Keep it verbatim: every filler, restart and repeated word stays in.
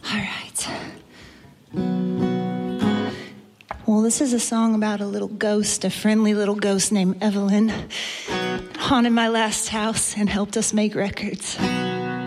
All right. Well, this is a song about a little ghost, a friendly little ghost named Evelyn, haunted my last house and helped us make records.